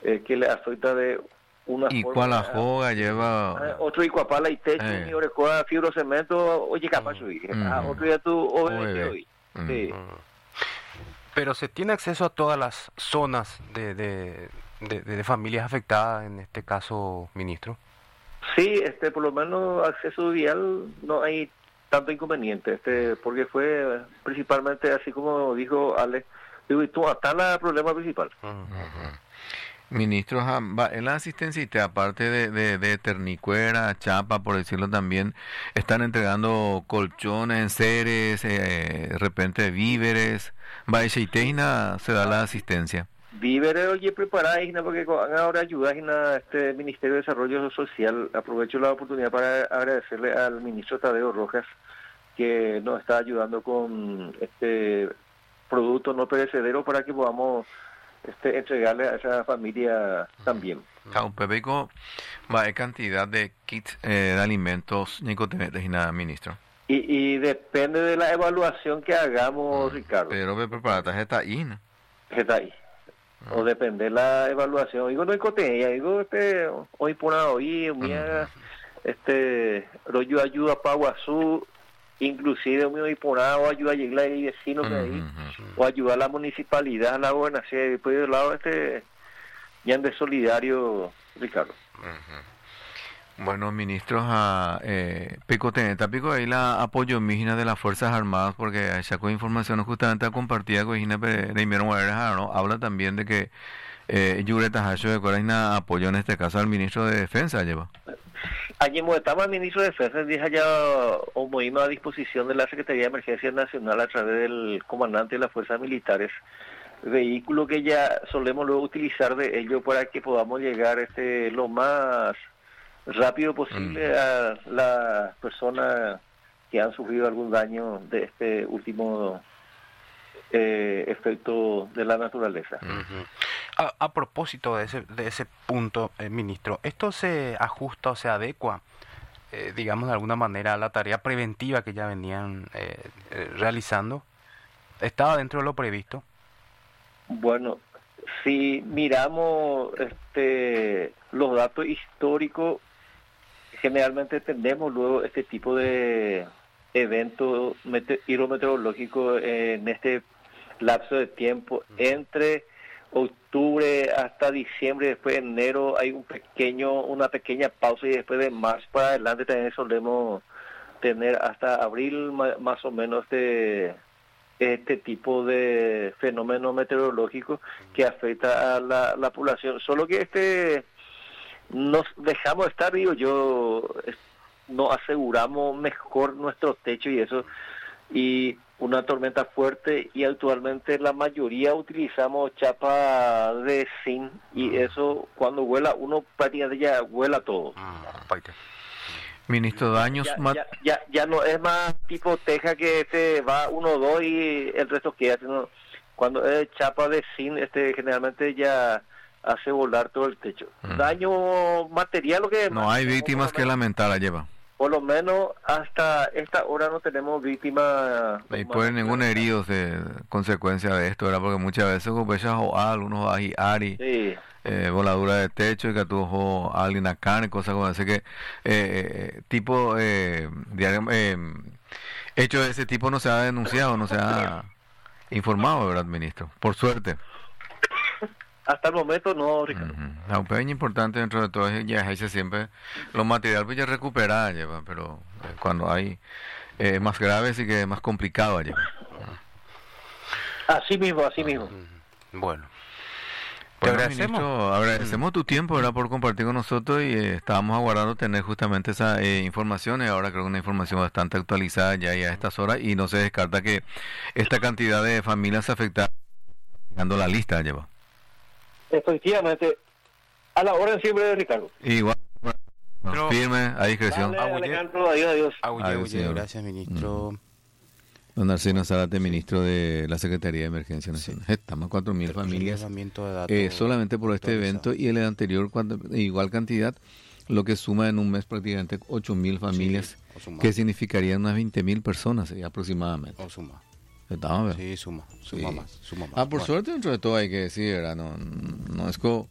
que le afecta de una Y forma. cuál la joga lleva. Otro y cuapala y techo, y orecoa fibrocemento, oye, capaz hoy. Otro día tú, hoy. Sí. Pero se tiene acceso a todas las zonas de familias afectadas, en este caso, ministro. Sí, por lo menos acceso vial no hay tanto inconveniente, porque fue principalmente, así como dijo Ale, hasta el problema principal. Ministro, en la asistencia y aparte de Ternicuera, Chapa, por decirlo también, están entregando colchones, enseres, de repente víveres, Baixeiteina se da la asistencia. Víveres, oye, preparada, porque ahora ayuda este Ministerio de Desarrollo Social. Aprovecho la oportunidad para agradecerle al ministro Tadeo Rojas, que nos está ayudando con este producto no perecedero para que podamos entregarle a esa familia también. Pepeco, va cantidad de kits de alimentos nicotinetes y nada, ministro. Y depende de la evaluación que hagamos, Ricardo. Pero preparada está ahí, ¿no? Está ahí. O depende de la evaluación. Digo, no hay coteña, digo, hoy por hoy, mía, rollo ayuda para Guazú, inclusive hoy por o ayuda a llegar a vecinos de ahí, o ayuda a la municipalidad, a la gobernación, después del lado ya de solidario, Ricardo. Bueno, ministros, Pico ahí la apoyo mígina de las Fuerzas Armadas, porque sacó información justamente compartida con Gina Reimero ¿no? Habla también de que Yureta Hacho de Coraina apoyó en este caso al ministro de Defensa, lleva. Allí estaba el ministro de Defensa, dije ya o movimos a disposición de la Secretaría de Emergencia Nacional a través del comandante de las Fuerzas Militares, vehículo que ya solemos luego utilizar de ello para que podamos llegar lo más rápido posible a las personas que han sufrido algún daño de este último efecto de la naturaleza. A propósito de ese punto, ministro, ¿esto se ajusta o se adecua, digamos, de alguna manera a la tarea preventiva que ya venían realizando? ¿Estaba dentro de lo previsto? Bueno, si miramos los datos históricos, generalmente tenemos luego este tipo de eventos hidrometeorológicos en este lapso de tiempo entre octubre hasta diciembre, después de enero hay una pequeña pausa, y después de marzo para adelante también solemos tener hasta abril más o menos este tipo de fenómeno meteorológico que afecta a la población. Solo que nos dejamos estar, no aseguramos mejor nuestro techo y eso, y una tormenta fuerte, y actualmente la mayoría utilizamos chapa de zinc, y eso cuando vuela uno prácticamente ya vuela todo. Ministro, daños ya no es más tipo teja que va 1 o 2 y el resto queda, sino cuando es chapa de zinc, generalmente ya hace volar todo el techo. Daño material, lo que no hay víctimas que lamentar, la lleva. Por lo menos hasta esta hora no tenemos víctimas. Y pueden ningún herido de consecuencia de esto, ¿verdad? Porque muchas veces algunos ari, sí. Voladura de techo, y que tuvo alguien acá, y cosas como así que hecho de ese tipo no se ha denunciado, no se ha informado, ¿verdad, ministro? Por suerte. Hasta el momento no, Ricardo. La pequeña importante dentro de todo es ya siempre los materiales pues ya recuperar, lleva, pero cuando hay más grave sí que es más complicado lleva. Así mismo. Bueno. Te agradecemos. Ministro, agradecemos tu tiempo, ¿verdad?, por compartir con nosotros, y estábamos aguardando tener justamente esa información, y ahora creo que una información bastante actualizada ya a estas horas, y no se descarta que esta cantidad de familias afectadas, llegando la lista, lleva. Efectivamente, a la hora siempre de Ricardo. Igual, firme, a discreción. Adiós. Gracias, ministro. Don Arseno Zárate, ministro de la Secretaría de Emergencia Nacional. Estamos 4.000 familias solamente por este evento, y el anterior igual cantidad, lo que suma en un mes prácticamente 8.000 familias, que significarían unas 20.000 personas aproximadamente. Suma. ¿Estamos, sí, suma más. Por suerte, dentro de todo hay que decir, ¿verdad? No es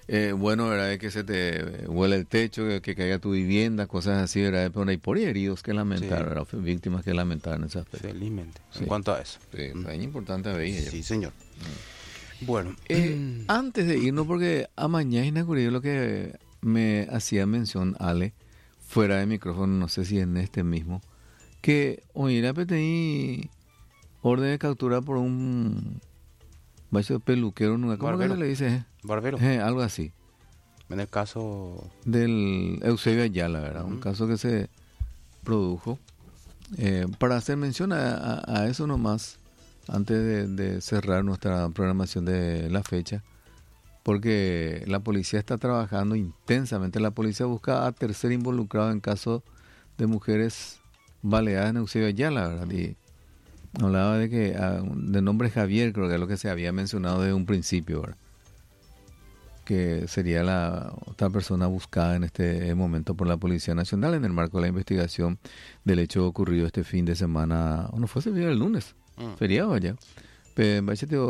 Bueno, ¿verdad? De que se te huele el techo, que caiga tu vivienda, cosas así, ¿verdad? Pero hay por ahí heridos que lamentar, Sí. ¿verdad? Víctimas que lamentar en ese aspecto. Felizmente, Sí. en cuanto a eso. Sí, es importante ver ella. Sí, señor. Bueno, Antes de irnos, porque a mañana ocurrió lo que me hacía mención Ale, fuera de micrófono, no sé si en este mismo, que hoy era pedí orden de captura por un peluquero, ¿cómo que Barbero. se le dice? Barbero, Algo así. en el caso... Del Eusebio Ayala, ¿verdad? Un caso que se produjo. Para hacer mención a eso nomás, antes de cerrar nuestra programación de la fecha, porque la policía está trabajando intensamente. La policía busca a tercer involucrado en caso de mujeres baleadas en Eusebio Ayala, ¿verdad? Y hablaba de que de nombre Javier, creo que es lo que se había mencionado desde un principio, ¿verdad? Que sería la otra persona buscada en este momento por la Policía Nacional en el marco de la investigación del hecho ocurrido este fin de semana, o no fue ese día el lunes, feriado allá, en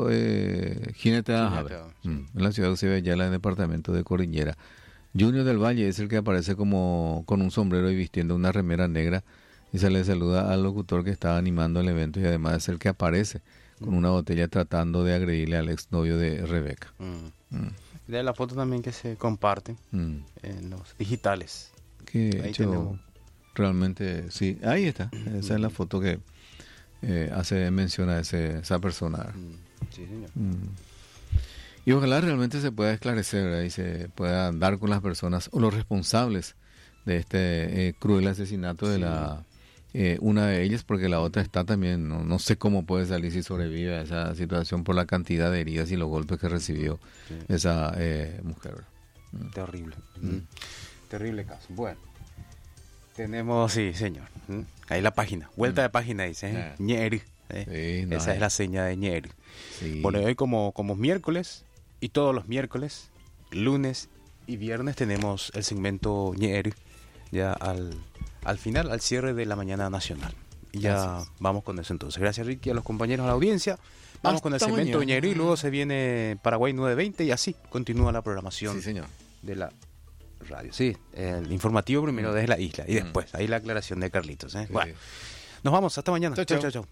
la ciudad de Sevilla, en el departamento de Cordillera. Junior del Valle es el que aparece como con un sombrero y vistiendo una remera negra, y se le saluda al locutor que estaba animando el evento, y además es el que aparece con una botella tratando de agredirle al exnovio de Rebeca. De la foto también que se comparten en los digitales. Que Ahí hecho tenemos. realmente, sí, ahí está. Esa es la foto que hace mención a esa persona. Sí, señor. Y ojalá realmente se pueda esclarecer, ¿verdad? Y se pueda dar con las personas o los responsables de este cruel asesinato de una de ellas, porque la otra está también, no sé cómo puede salir si sobrevive a esa situación por la cantidad de heridas y los golpes que recibió esa mujer. Terrible. Terrible caso. Bueno, tenemos, sí, señor. Ahí la página, vuelta de página dice, Ñeri. Esa es la seña de Ñeri. Sí. Bueno, hoy como miércoles, y todos los miércoles, lunes y viernes tenemos el segmento Ñeri, ya al final, al cierre de la mañana nacional. Y ya vamos con eso entonces. Gracias, Ricky, a los compañeros de la audiencia. Vamos con el segmento Ñeri, luego se viene Paraguay 920 y así continúa la programación de la radio. Sí, el informativo primero desde la isla y después ahí la aclaración de Carlitos. Bueno, nos vamos, hasta mañana. Chau.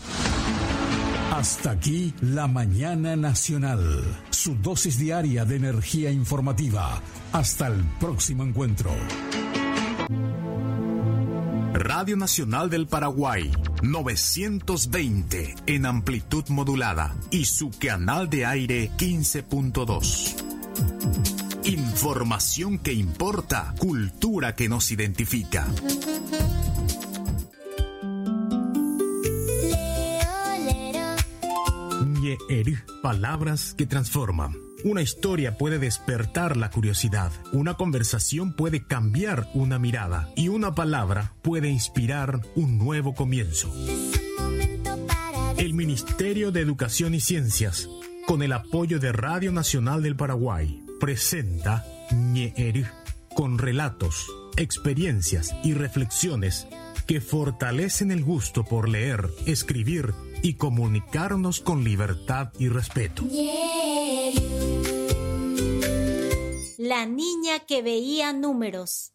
Hasta aquí la mañana nacional, su dosis diaria de energía informativa. Hasta el próximo encuentro. Radio Nacional del Paraguay, 920 en amplitud modulada y su canal de aire 15.2. Información que importa, cultura que nos identifica. Ñe'er, palabras que transforman. Una historia puede despertar la curiosidad, una conversación puede cambiar una mirada y una palabra puede inspirar un nuevo comienzo. El Ministerio de Educación y Ciencias, con el apoyo de Radio Nacional del Paraguay, presenta Ñe'er, con relatos, experiencias y reflexiones que fortalecen el gusto por leer, escribir y comunicarnos con libertad y respeto. La niña que veía números.